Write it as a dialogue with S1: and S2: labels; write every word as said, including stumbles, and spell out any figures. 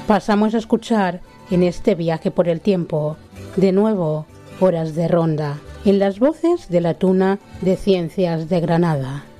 S1: pasamos a escuchar en este viaje por el tiempo, de nuevo, Horas de Ronda, en las voces de la Tuna de Ciencias de Granada.